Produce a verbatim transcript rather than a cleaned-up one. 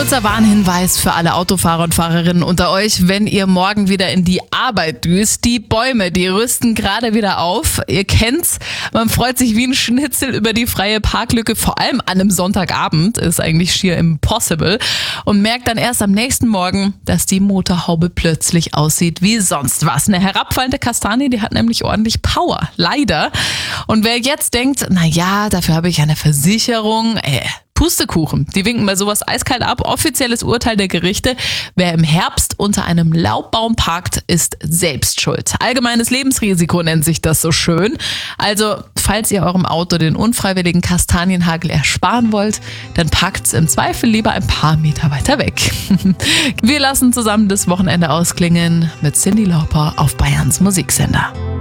Kurzer Warnhinweis für alle Autofahrer und Fahrerinnen unter euch, wenn ihr morgen wieder in die Arbeit düst. Die Bäume, die rüsten gerade wieder auf. Ihr kennt's, man freut sich wie ein Schnitzel über die freie Parklücke, vor allem an einem Sonntagabend, ist eigentlich schier impossible, und merkt dann erst am nächsten Morgen, dass die Motorhaube plötzlich aussieht wie sonst was. Eine herabfallende Kastanie, die hat nämlich ordentlich Power, leider. Und wer jetzt denkt, na ja, dafür habe ich eine Versicherung, äh, Pustekuchen, die winken bei sowas eiskalt ab. Offizielles Urteil der Gerichte: Wer im Herbst unter einem Laubbaum parkt, ist selbst schuld. Allgemeines Lebensrisiko nennt sich das so schön. Also, falls ihr eurem Auto den unfreiwilligen Kastanienhagel ersparen wollt, dann packt's im Zweifel lieber ein paar Meter weiter weg. Wir lassen zusammen das Wochenende ausklingen mit Cyndi Lauper auf Bayerns Musiksender.